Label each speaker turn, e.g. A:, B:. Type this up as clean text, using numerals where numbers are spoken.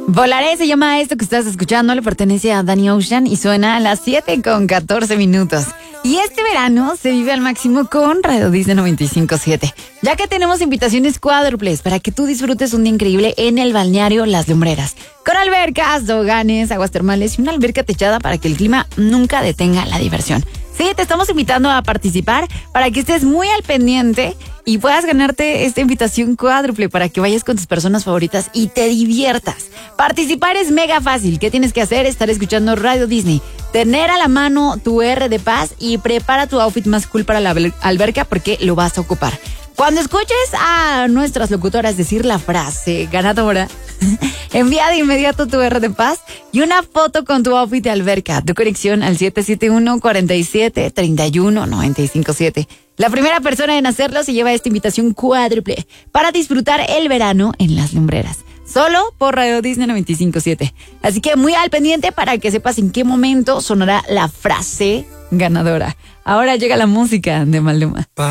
A: Volaré se llama esto que estás escuchando, le pertenece a Danny Ocean y suena a las 7:14. Y este verano se vive al máximo con Radio Disney 95.7, ya que tenemos invitaciones cuádruples para que tú disfrutes un día increíble en el balneario Las Lumbreras, con albercas, toboganes, aguas termales y una alberca techada para que el clima nunca detenga la diversión. Sí, te estamos invitando a participar para que estés muy al pendiente y puedas ganarte esta invitación cuádruple para que vayas con tus personas favoritas y te diviertas. Participar es mega fácil. ¿Qué tienes que hacer? Estar escuchando Radio Disney, tener a la mano tu R de paz y prepara tu outfit más cool para la alberca porque lo vas a ocupar. Cuando escuches a nuestras locutoras decir la frase ganadora, envía de inmediato tu R de paz y una foto con tu outfit de alberca. Tu conexión al 771-47-31-957. La primera persona en hacerlo se lleva esta invitación cuádruple para disfrutar el verano en Las Lumbreras. Solo por Radio Disney 95.7. Así que muy al pendiente para que sepas en qué momento sonará la frase ganadora. Ahora llega la música de Maluma.